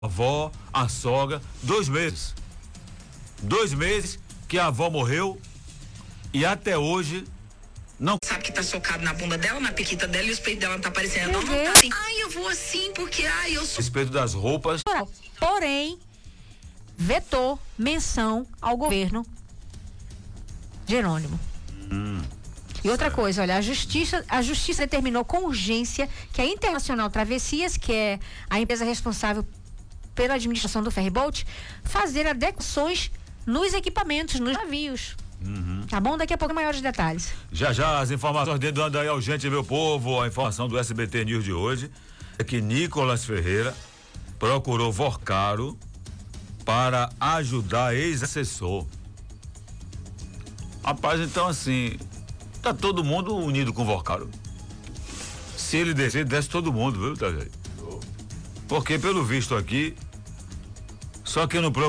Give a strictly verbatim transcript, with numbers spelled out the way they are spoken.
A avó, a sogra, dois meses. Dois meses que a avó morreu e até hoje não sabe que tá socado na bunda dela, na pequita dela e os peitos dela não tá aparecendo. Não, não tá assim. Ai, eu vou assim porque, ai, eu sou... respeito das roupas. Porém, vetou menção ao governo Jerônimo. Hum, e outra certo. coisa, olha, a justiça, a justiça determinou com urgência que a Internacional Travessias, que é a empresa responsável pela administração do ferryboat, fazer adequações nos equipamentos, nos navios. Uhum. Tá bom? Daqui a pouco maiores detalhes. Já já as informações dentro do Andaí ao Gente, meu povo. A informação do S B T News de hoje é que Nicolas Ferreira procurou Vorcaro para ajudar ex-assessor. Rapaz, então assim, tá todo mundo unido com o Vorcaro. Se ele descer, desce todo mundo, viu, tá, gente? Porque pelo visto aqui, só que não